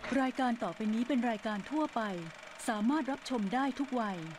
รายการต่อไปนี้เป็นรายการทั่วไปสามารถรับชมได้ทุกวัย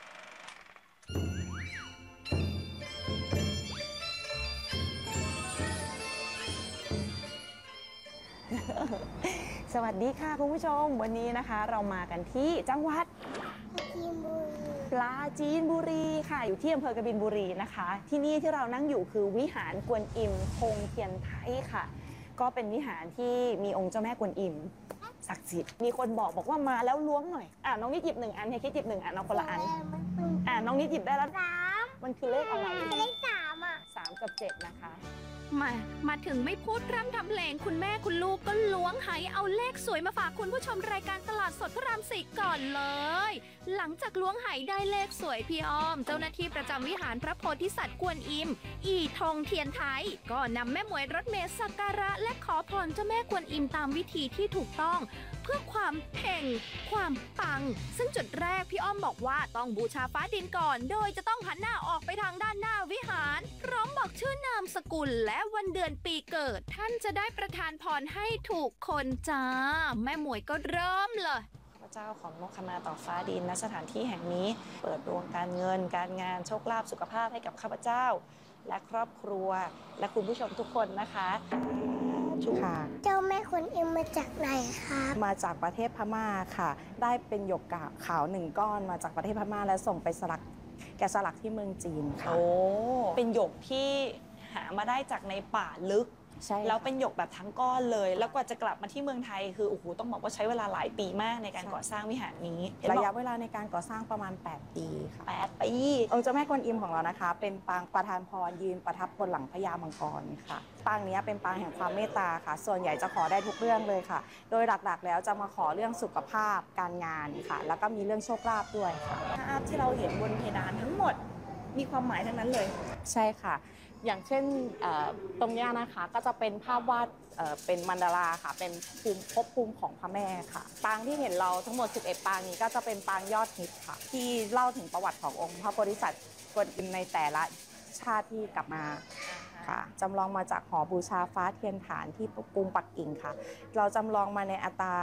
สวัสดีค่ะคุณผู้ชมวันนี้นะคะเรามากันที่จังหวัดปราจีนบุรีค่ะอยู่ที่อำเภอกบินบุรีนะคะที่นี่ที่เรานั่งอยู่คือวิหารกวนอิมคงเทียนไทยค่ะก็เป็นวิหารที่มีองค์เจ้าแม่กวนอิมศักดิ์สิทธิ์มีคนบอกว่ามาแล้วล้วงหน่อยน้องนิดหยิบ1 อันเฮียคิดหยิบ1 อันเอาคนละอันน้องนิดหยิบได้แล้วมันคือเลขอะไรเลข3อ่ะ 3 กับ 7นะคะมาถึงไม่พูดร่ำทำเพลงคุณแม่คุณลูกก็ล้วงหายเอาเลขสวยมาฝากคุณผู้ชมรายการตลาดสดพระราม4ก่อนเลยหลังจากล้วงหายได้เลขสวยพี่อ้อมเจ้าหน้าที่ประจำวิหารพระโพธิสัตว์กวนอิมอีทองเทียนไทยก็นำแม่หมวยรถเมล์สักการะและขอพรเจ้าแม่กวนอิมตามวิธีที่ถูกต้องเพื่อความเพ่งความปังซึ่งจุดแรกพี่อ้อมบอกว่าต้องบูชาฟ้าดินก่อนโดยจะต้องหันหน้าออกไปทางด้านหน้าวิหารพร้อมบอกชื่อนามสกุลและวันเดือนปีเกิดท่านจะได้ประทานพรให้ถูกคนจ้าแม่หมวยก็เริ่มเลยพระเจ้าของนกขมาต่อฟ้าดินณสถานที่แห่งนี้เปิดดวงการเงินการงานโชคลาภสุขภาพให้กับข้าพเจ้าและครอบครัวและคุณผู้ชมทุกคนนะคะค่ะเจ้าแม่กวนอิมมาจากไหนคะมาจากประเทศพม่าค่ะได้เป็นหยกขาว1 ก้อนมาจากประเทศพม่าและส่งไปแกะสลักที่เมืองจีนค่ะโอ้เป็นหยกที่หามาได้จากในป่าลึกใช่แล้วเป็นหยกแบบทั้งก้อนเลยแล้วกว่าจะกลับมาที่เมืองไทยคือโอ้โหต้องบอกว่าใช้เวลาหลายปีมากในการก่อสร้างวิหารนี้ระยะเวลาในการก่อสร้างประมาณ8 ปีค่ะ 8 ปีองค์เจ้าแม่กวนอิมของเรานะคะเป็นปางประทานพรยืนประทับบนหลังพญามังกรค่ะปางนี้เป็นปางแห่งความเมตตาค่ะส่วนใหญ่จะขอได้ทุกเรื่องเลยค่ะโดยหลักๆแล้วจะมาขอเรื่องสุขภาพการงานค่ะแล้วก็มีเรื่องโชคลาภด้วยค่ะภาพที่เราเห็นบนเพดานทั้งหมดมีความหมายทั้งนั้นเลยใช่ค่ะอย่างเช่นตรงนี้นะคะก็จะเป็นภาพวาดเป็นมันดาราค่ะเป็นภูมิของพระแม่ค่ะปางที่เห็นเราทั้งหมด11 ปางนี้ก็จะเป็นปางยอดฮิตค่ะที่เล่าถึงประวัติขององค์พระโพธิสัตว์กวนอิมในแต่ละชาติที่กลับมาค่ะจำลองมาจากหอบูชาฟ้าเทียนฐานที่กรุงปักกิ่งค่ะเราจำลองมาในอัตรา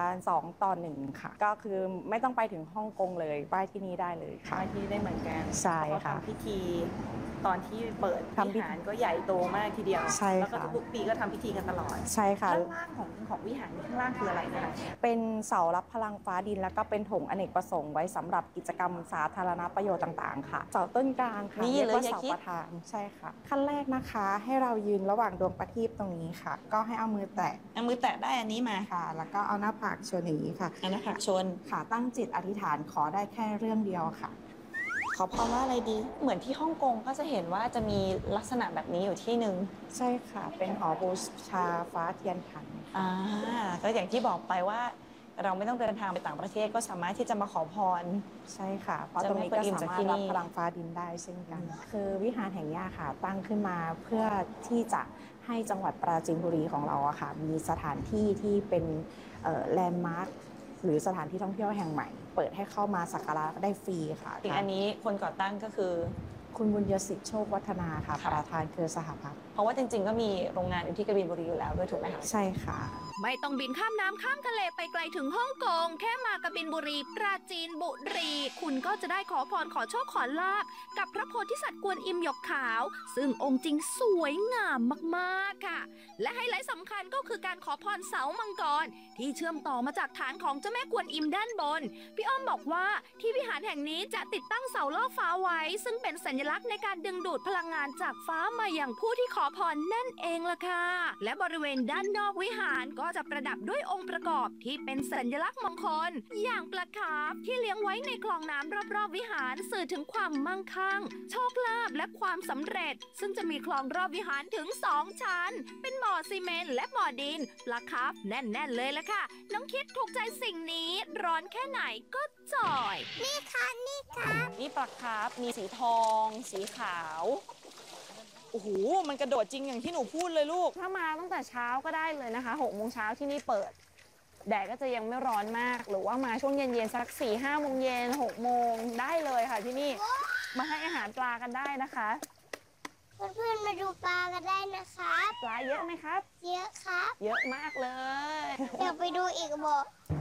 2:1ค่ะก็คือไม่ต้องไปถึงฮ่องกงเลยไหว้ที่นี่ได้เลยค่ะไหว้ที่นี่ได้เหมือนกันใช่ค่ะทำพิธีตอนที่เปิดวิหารก็ใหญ่โตมากทีเดียวใช่แล้วก็ทุกปีก็ทำพิธีกันตลอดใช่ค่ะข้างล่างของวิหารข้างล่างคืออะไรนะคะเป็นเสารับพลังฟ้าดินแล้วก็เป็นถงอเนกประสงค์ไว้สำหรับกิจกรรมสาธารณประโยชน์ต่างๆค่ะเสาต้นกลางค่ะนี่เลยเสาประธานใช่ค่ะขั้นแรกนะคะให้เรายืนระหว่างดวงประทีปตรงนี้ค่ะก็ให้เอามือแตะได้อันนี้มาค่ะแล้วก็เอาหน้าผากชนอย่างนี้ค่ะหน้าผากชนค่ะตั้งจิตอธิษฐานขอได้แค่เรื่องเดียวค่ะขอพรว่าอะไรดีเหมือนที่ฮ่องกงก็จะเห็นว่าจะมีลักษณะแบบนี้อยู่ที่หนึ่งใช่ค่ะเป็นหอบูชาฟ้าเทียนฐานก็อย่างที่บอกไปว่าเราไม่ต้องเดินทางไปต่างประเทศก็สามารถที่จะมาขอพรใช่ค่ะเพราะตรงนี้ก็สามารถรับพลังฟ้าดินได้เช่นกันคือวิหารแห่งนี้ค่ะตั้งขึ้นมาเพื่อที่จะให้จังหวัดปราจีนบุรีของเราอะค่ะมีสถานที่ที่เป็นแลนด์มาร์คหรือสถานที่ท่องเที่ยวแห่งใหม่เปิดให้เข้ามาสักการะได้ฟรีค่ะจริงอันนี้คนก่อตั้งก็คือคุณบุญยศิษย์โชควัฒนาค่ะประธานเครือสหพัฒน์เพราะว่าจริงๆก็มีโรงงานอยู่ที่กบินบุรีอยู่แล้วด้วยถูกไหมคะใช่ค่ะไม่ต้องบินข้ามน้ำข้ามทะเลไปไกลถึงฮ่องกงแค่มากบินบุรีปราจีนบุรีคุณก็จะได้ขอพรขอโชคขอลาภกับพระโพธิสัตว์กวนอิมหยกขาวซึ่งองค์จริงสวยงามมากๆค่ะและไฮไลท์สำคัญก็คือการขอพรเสามังกรที่เชื่อมต่อมาจากฐานของเจ้าแม่กวนอิมด้านบนพี่อ้อมบอกว่าที่วิหารแห่งนี้จะติดตั้งเสาล่อฟ้าไว้ซึ่งเป็นสัญลักษณ์ในการดึงดูดพลังงานจากฟ้ามาอย่างผู้ที่ขอพรนั่นเองล่ะค่ะและบริเวณด้านนอกวิหารก็จะประดับด้วยองค์ประกอบที่เป็นสัญลักษณ์มงคลอย่างปลาคาร์ฟที่เลี้ยงไว้ในคลองน้ำรอบๆวิหารสื่อถึงความมั่งคั่งโชคลาภและความสำเร็จซึ่งจะมีคลองรอบวิหารถึง2 ชั้นเป็นบ่อซีเมนต์และบ่อดินปลาคาร์ฟแน่นๆเลยล่ะค่ะน้องคิดถูกใจสิ่งนี้ร้อนแค่ไหนก็จอยนี่ค่ะนี่ปลาคาร์ฟมีสีทองสีขาวโอ้โหมันกระโดดจริงอย่างที่หนูพูดเลยลูกถ้ามาตั้งแต่เช้าก็ได้เลยนะคะ6 โมงเช้าที่นี่เปิดแดดก็จะยังไม่ร้อนมากหรือว่ามาช่วงเย็นๆสัก4-5 โมงเย็น6 โมงได้เลยค่ะที่นี่มาให้อาหารปลากันได้นะคะเพื่อนๆมาดูปลากันได้นะคะปลาเยอะไหมครับเยอะครับเยอะมากเลยอยากไปดูอีกบอก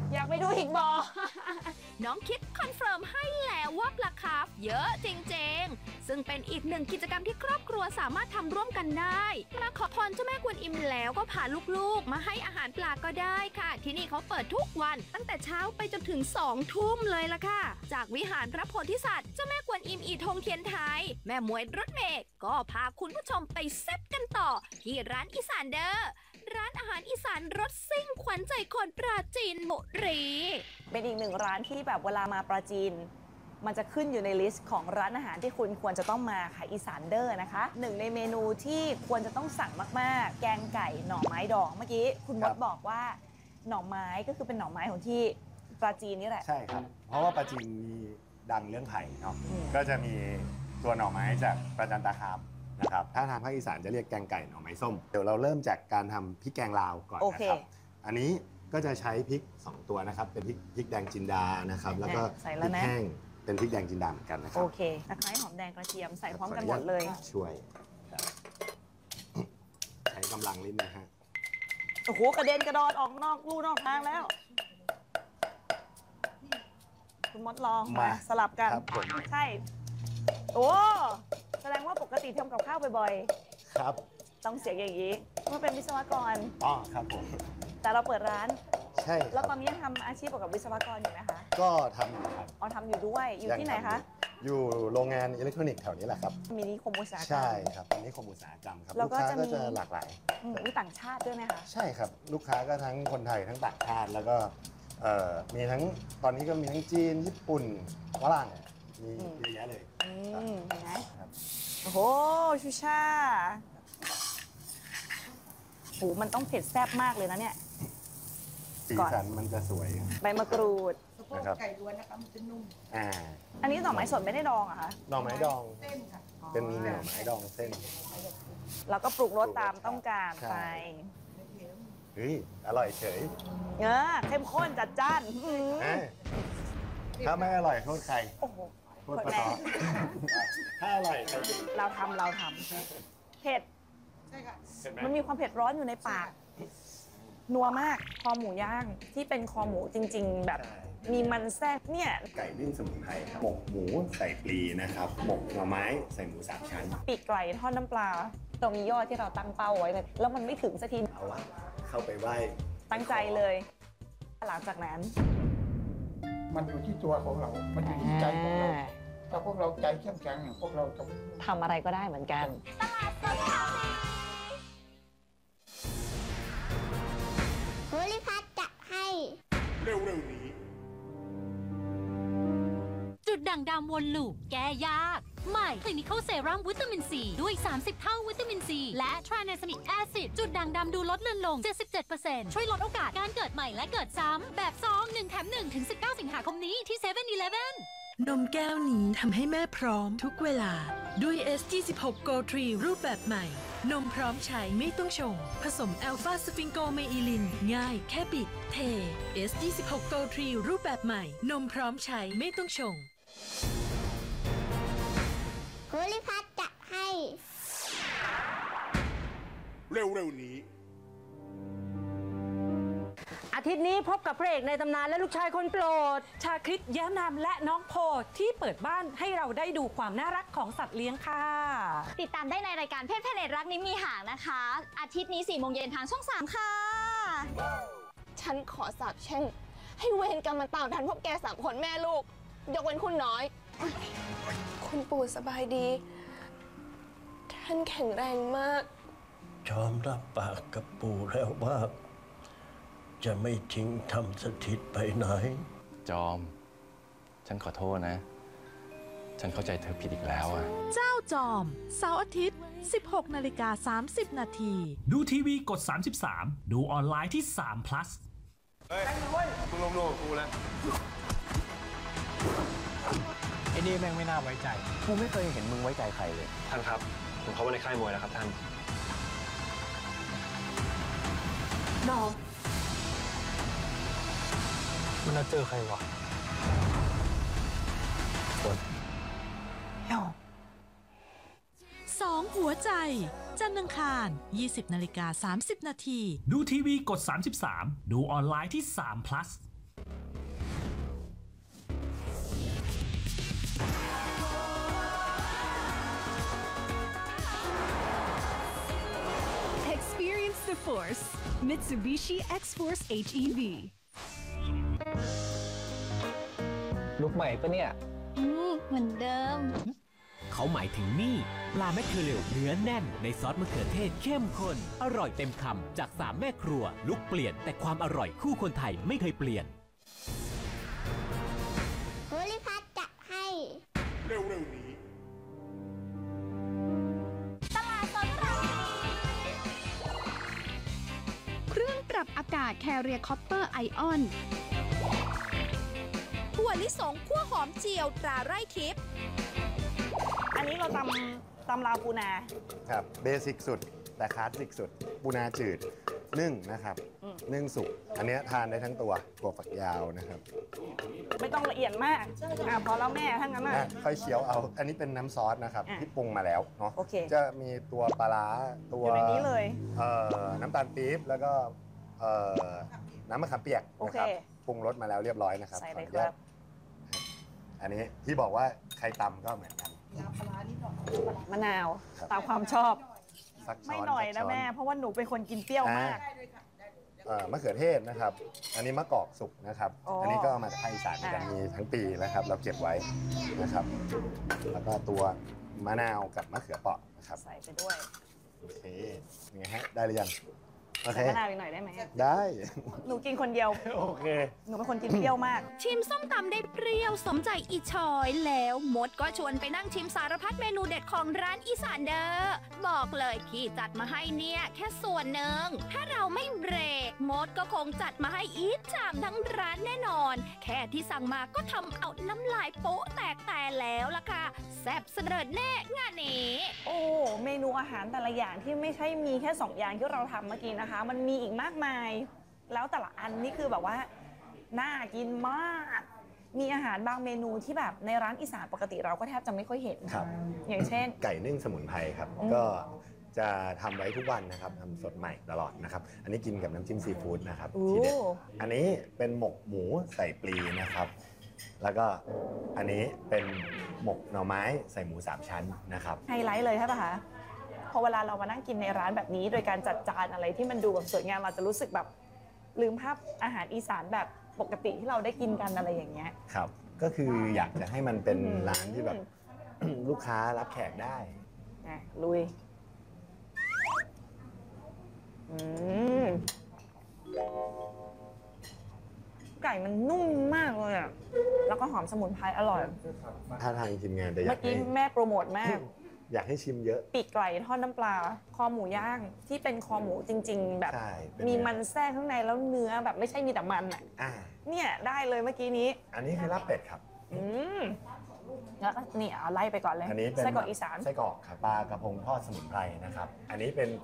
อยากไปดูอีกบอน้องคิดคอนเฟิร์มให้แล้วว่าปลาคาร์ฟเยอะจริงๆ ซึ่งเป็นอีกหนึ่งกิจกรรมที่ครอบครัวสามารถทำร่วมกันได้มาขอพรเจ้าแม่กวนอิมแล้วก็พาลูกๆมาให้อาหารปลาก็ได้ค่ะ ที่นี่เขาเปิดทุกวันตั้งแต่เช้าไปจนถึง2 ทุ่มเลยล่ะค่ะ จากวิหารพระโพธิสัตว์เจ้าแม่กวนอิมอีทงเทียนไทยแม่หมวยรถเมล์ก็พาคุณผู้ชมไปแซ่บกันต่อที่ร้านอีสานเด้อร้านอาหารอีสานรสซิ่งขวัญใจคนปราจีนบุรีเป็นอีกหนึ่งร้านที่แบบเวลามาปราจีน มันจะขึ้นอยู่ในลิสต์ของร้านอาหารที่คุณควรจะต้องมาค่ะอีสานเดอร์นะคะหนึ่งในเมนูที่ควรจะต้องสั่งมากๆ แกงไก่หน่อไม้ดองเมื่อกี้คุณมดบอกว่าหน่อไม้ก็คือเป็นหน่อไม้ของที่ปราจีนนี่แหละใช่ครับ เพราะว่าปราจีนมีดังเรื่องไผ่เนาะก็จะมีตัวหน่อไม้จากประจันตคามนะครับถ้าทางภาคอีสานจะเรียกแกงไก่หน่อไม้ส้มเดี๋ยวเราเริ่มจากการทำพริกแกงลาวก่อนนะครับอันนี้ก็จะใช้พริก2ตัวนะครับเป็นพริกแดงจินดานะครับแล้วก็พริกแห้งเป็นพริกแดงจินดาเหมือนกันนะครัโอบ เคตะไคร้หอมแดงกระเทียมใส่พร้อมกันหมดเลยช่วยครับใช้กำลังลิ้นนะฮะโอ้โหกระเด็นกระดอนออกนอกลู่นอกทางแล้ว คุณมดลองมาสลับกันครับผมใช่โอ้แสดงว่าปกติทำกับข้าวบ่อยครับๆต้องเสียงอย่างนี้เพราะเป็นวิศวกรอ๋อครับผมแต่เราเปิดร้านใช่คแล้รัวบตอนนี้ยังทำอาชีพเกี่ยวกับวิศวกรอยู่ไหมคะก็ทำอยู่ครับอ๋อทำอยู่ด้วยอยู่ที่ไหนคะอยู่โรงงานอิเล็กทรอนิกส์แถวนี้แหละครับมินิคมอุตสาหกรรมใช่ครับอันนี้คมอุตสาหกรรมครับแล้ลูวกก็ค้าจะก็มีจะหลากหลายมีต่างชาติด้วยไหมคะใช่ครับ ลูกค้าก็ทั้งคนไทยทั้งต่างชาติแล้วก็มีทั้งตอนนี้ก็มีทั้งจีนญี่ปุ่นฝรั่งมีเยอะแยะเลยเห็นไหมครับโอ้โหชูชาโหมันต้องเผ็ดแซ่บมากเลยนะเนี่ยสีก่อนสันมันจะสวยใบมะกรูดนะครับไก่ล้วนนะคะมันจะนุ่มอ่าอันนี้หน่อไม้สดไม่ได้ดองเหรอะคะหน่อไม้ดองเป็นหน่อไม้ดองเส้นเราก็ปรุงรสตามต้องการใช่ไปเฮ้ยอร่อยเฉยเข้มข้นจัดจ้านอื้อหืออ่าถ้าไม่อร่อยโทษใครโอ้โหโทษปะตอถ้าอร่อยใครกินเราทำเผ็ดเห็นไหมมันมีความเผ็ดร้อนอยู่ในปาก นัวมาก คอหมูย่างที่เป็นคอหมูจริง ๆ แบบมีมันแทรกเนี่ยไก่นึ่งสมุนไพรครับหมกหมูใส่ปลีนะครับหมกหน่อไม้ใส่หมูสามชั้นปีกไก่ทอดน้ำปลาตรงมียอดที่เราตั้งเป้าไว้เลยแล้วมันไม่ถึงสักทีเอาอะเข้าไปไหว้ตั้งใจเลย หลังจากนั้นมันอยู่ที่ตัวของเรา มันอยู่ที่ใจของเรา ถ้าพวกเราใจเข้มแข็งพวกเราจะทำอะไรก็ได้เหมือนกันโพลิพัทจะให้เร็วๆนี้จุดด่างดำวนลูปแก้ยาก ใหม่ Clinical Serum วิตามินซีด้วย 30 เท่าวิตามินซีและ Tranexamic Acid จุดด่างดำดูลดเลือนลง 77% ช่วยลดโอกาสการเกิดใหม่และเกิดซ้ำ แบบซอง1แถม1ถึง 19 สิงหาคมนี้ที่ 7-Eleven นมแก้วนี้ทำให้แม่พร้อมทุกเวลา ด้วย S26 Go 3 รูปแบบใหม่ นมพร้อมใช้ไม่ต้องชง ผสมอัลฟาสฟิงโกเมอิลิน ง่ายแค่บิด เท S26 Go 3 รูปแบบใหม่ นมพร้อมใช้ไม่ต้องชงโพลิพัทจะให้เร็วๆนี้อาทิตย์นี้พบกับพระเอกในตำนานและลูกชายคนโปรดชาคริตแย้มนามและน้องโพที่เปิดบ้านให้เราได้ดูความน่ารักของสัตว์เลี้ยงค่ะติดตามได้ในรายการเพศแพเนตรักนี้มีหางนะคะ อาทิตย์นี้ 4 โมงเย็นทางช่อง 3 ค่ะฉันขอสาบแช่งให้เวรกรรมมันตามทันพวกแก3 คนแม่ลูก ยกเว้นคุณน้อย คุณปู่สบายดี ท่านแข็งแรงมากยอมรับปากกับปู่แล้วว่า จะไม่ทิ้งทำสถิตไปไหนจอม ฉันขอโทษนะ ฉันเข้าใจเธอผิดอีกแล้วอะเจ้าจอม เสาร์อาทิตย์ 16:30 น. ดูทีวีกด 33 ดูออนไลน์ที่3 plus เฮ้ยมึงลงโลกกูแล้วไอ้นี่แม่งไม่น่าไว้ใจกูไม่เคยเห็นมึงไว้ใจใครเลยท่านครับ ผมเข้ามาในค่ายมวยแล้วครับท่านน้องมันน่าเจอใครวะ 2 หัวใจ จันทร์อังคาร 20:30 น. ดูทีวีกด 33 ดูออนไลน์ที่3 plus Force Mitsubishi X-Force HEV ลุกใหม่ปะเนี่ยเหมือนเดิมเขาหมายถึงนี่ปลาแมคเคอเรลเนื้อแน่นในซอสมะเขือเทศเข้มข้นอร่อยเต็มคำจาก3แม่ครัวลุกเปลี่ยนแต่ความอร่อยคู่คนไทยไม่เคยเปลี่ยนโพลิพัทจัดให้เร็วๆนี้ตลาดสดเราเครื่องปรับอากาศ Carrier Copper Ion ถั่วลิสงคั่วหอมเจียวตราไร่ทิพย์อันนี้เราตำลาวปูนาครับเบสิกสุดแต่คลาสสิกสุดปูนาจืดนึ่งนะครับนึ่งสุกอันเนี้ยทานได้ทั้งตัวถั่วฝักยาวนะครับไม่ต้องละเอียดมากพอแล้วแม่ทั้งนั้นค่อยเคี้ยวเอาอันนี้เป็นน้ำซอสนะครับที่ปรุงมาแล้วเนาะโอเคจะมีตัวปลาร้าตัวอยู่ในนี้เลยน้ำตาลปี๊บแล้วก็น้ำมะขามเปียกนะครับปรุงรสมาแล้วเรียบร้อยนะครับใส่เลยครับอันนี้ที่บอกว่าใครตำก็เหมือนกันมะนาวตามความชอบสักช้อนไม่หน่อยสันะกช้แม่เพราะว่าหนูเป็นคนกินเปรี้ยวมากมะเขือเทศนะครับ อันนี้มะกอกสุกนะครับอ๋ออัอันนี้ก็เอามาจากภาคอีสานเหมือนกันมีทั้งปีนะครับ เราเก็บไว้นะครับ แล้วก็ตัวมะนาวกับมะเขือเปราะนะครับใส่ไปด้วยโอเคยังไงฮะได้หรือยังโอเคใส่มะนาวอีกหน่อยได้ไหมได้หนูกินคนเดียวโอเคหนูเป็นคนกินเปรี้ยวมากชิมส้มตำได้เปรี้ยวสมใจอีชอยแล้วมดก็ชวนไปนั่งชิมสารพัดเมนูเด็ดของร้านอีสานเด้อบอกเลยที่จัดมาให้เนี่ยแค่ส่วนหนึ่งถ้าเราไม่เบรกมดก็คงจัดมาให้อีกชามทั้งร้านแน่นอน แค่ที่สั่งมาก็ทำเอาน้ำลายโป๊ะแตกแต่แล้วล่ะค่ะแซ่บเสด็จแน่งานนี้โอ้เมนูอาหารแต่ละอย่างที่ไม่ใช่มีแค่2อย่างที่เราทำเมื่อกี้นะคะ มันมีอีกมากมาย แล้วแต่ละอันนี่คือแบบว่าน่ากินมาก มีอาหารบางเมนูที่แบบในร้านอีสานปกติเราก็แทบจะไม่ค่อยเห็นครับอย่างเช่นไก่นึ่งสมุนไพรครับ ก็จะทำไว้ทุกวันนะครับทำสดใหม่ตลอดนะครับ อันนี้กินกับน้ำจิ้มซีฟู้ดนะครับทีเด็ดอันนี้เป็นหมกหมูใส่ปลีนะครับ แล้วก็อันนี้เป็นหมกหน่อไม้ใส่หมู3ชั้นนะครับไฮไลท์เลยใช่ปะคะพอเวลาเรามานั่งกินในร้านแบบนี้ โดยการจัดจานอะไรที่มันดูแบบสวยงามเราจะรู้สึกแบบลืมภาพอาหารอีสานแบบปกติที่เราได้กินกันอะไรอย่างเงี้ยครับ ก็คืออยากจะให้มันเป็นร้านที่แบบ ลูกค้ารับแขกได้ลุยไก่มันนุ่มมากเลยอ่ะแล้วก็หอมสมุนไพรอร่อยถ้าทางทีมงานจะอเมื่ยาอก กี้ให้แม่โปรโมทมากอยากให้ชิมเยอะปีกไก่ทอดน้ำปลา คอหมูย่างที่เป็นคอหมูจริง ๆ แบบใช่เป็นมีมันแทรกข้างในแล้วเนื้อแบบไม่ใช่มีแต่มันอ่ะอ่าเนี่ยได้เลยเมื่อกี้นี้อันนี้คือลาบเป็ดครับแล้วก็นี่เอาไล่ไปก่อนเลยอันนี้เป็นไส้กรอกอีสานไส้กรอกครับปลากระพงทอดสมุนไพรนะครับ อันนี้เป็น